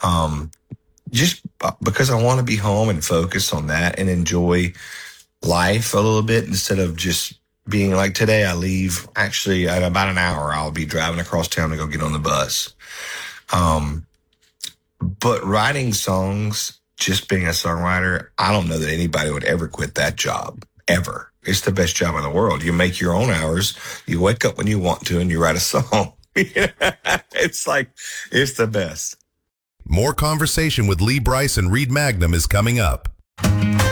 Um, just because I want to be home and focus on that and enjoy life a little bit instead of just being like today. I leave actually at about an hour. I'll be driving across town to go get on the bus. Um, but writing songs, just being a songwriter, I don't know that anybody would ever quit that job ever. It's the best job in the world. You make your own hours. You wake up when you want to and you write a song. It's like, it's the best. More conversation with Lee Brice and Reed Magnum is coming up.